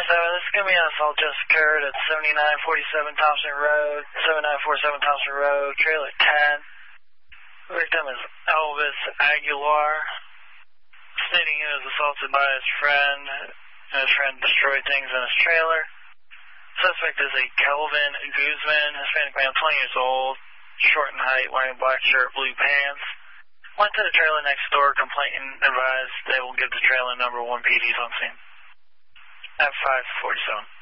this is going to be an assault just occurred at 7947 Thompson Road, 7947 Thompson Road, trailer 10. Victim is Elvis Aguilar, stating he was assaulted by his friend, and his friend destroyed things in his trailer. Suspect is a Kelvin Guzman, Hispanic male, 20 years old, short in height, wearing black shirt, blue pants. Went to the trailer next door, complainant advised they will give the trailer number 1 PDs on scene. At 5:47.